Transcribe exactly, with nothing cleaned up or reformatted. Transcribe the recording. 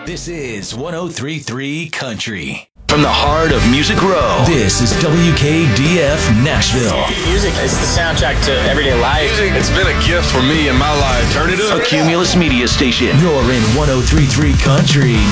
This is one oh three point three Country. From the heart of Music Row, this is W K D F Nashville. Music is the soundtrack to everyday life. Music, it's been a gift for me in my life. Turn it up. A Cumulus media station. You're in one oh three point three Country